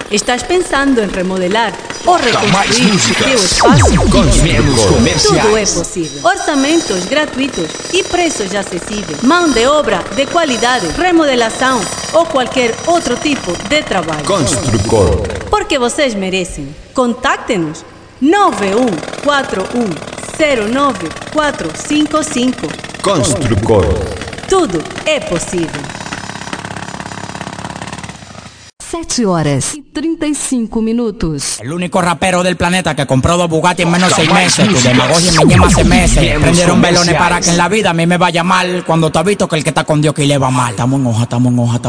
¿Estás pensando en remodelar o reconstruir música. tu espacio? Construimos comerciais. Tudo é possível. Orçamentos gratuitos e preços acessíveis. Mão de obra de qualidade, remodelação ou qualquer outro tipo de trabalho. Construcor. Porque vocês merecem. Contacte-nos 9141094455. Construcor. Tudo é possível. 7h35. El único rapero del planeta que compró 2 Bugatti en menos de 6 meses. Tu demagogia me llama hace meses. Prendieron velones para que en la vida a mí me vaya mal. Cuando te has visto que el que está con Dios que le va mal. Estamos en hoja,